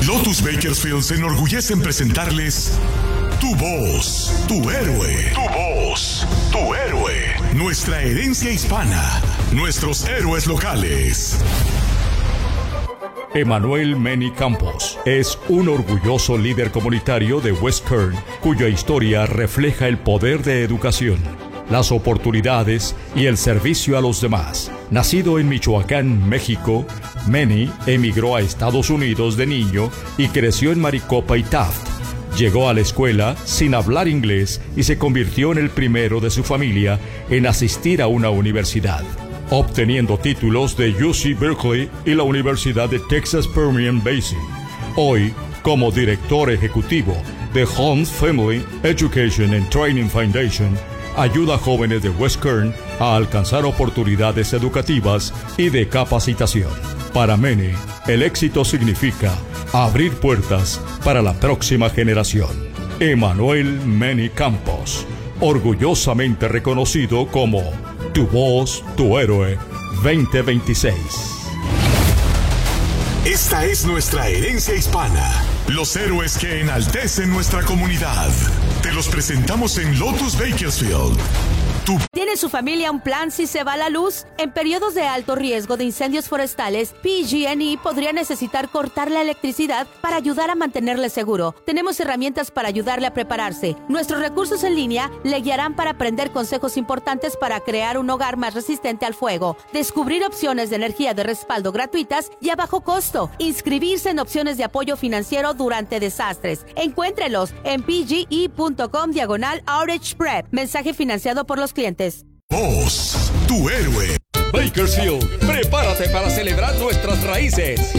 Lotus Bakersfield se enorgullece en presentarles Tu Voz, Tu Héroe. Tu Voz, Tu Héroe. Nuestra herencia hispana, nuestros héroes locales. Emanuel Meni Campos es un orgulloso líder comunitario de West Kern, cuya historia refleja el poder de educación, las oportunidades y el servicio a los demás. Nacido en Michoacán, México, Meni emigró a Estados Unidos de niño y creció en Maricopa y Taft. Llegó a la escuela sin hablar inglés y se convirtió en el primero de su familia en asistir a una universidad, obteniendo títulos de UC Berkeley y la Universidad de Texas Permian Basin. Hoy, como director ejecutivo de Holmes Family Education and Training Foundation, ayuda a jóvenes de West Kern a alcanzar oportunidades educativas y de capacitación. Para Meni, el éxito significa abrir puertas para la próxima generación. Emanuel Meni Campos, orgullosamente reconocido como Tu Voz, Tu Héroe 2026. Esta es nuestra herencia hispana, los héroes que enaltecen nuestra comunidad. Te los presentamos en Lotus Bakersfield. ¿Tiene su familia un plan si se va la luz? En periodos de alto riesgo de incendios forestales, PG&E podría necesitar cortar la electricidad para ayudar a mantenerle seguro. Tenemos herramientas para ayudarle a prepararse. Nuestros recursos en línea le guiarán para aprender consejos importantes para crear un hogar más resistente al fuego, descubrir opciones de energía de respaldo gratuitas y a bajo costo, inscribirse en opciones de apoyo financiero durante desastres. Encuéntrelos en pge.com/outage prep. Mensaje financiado por los clientes. Voz, Tu Héroe. Bakersfield, prepárate para celebrar nuestras raíces.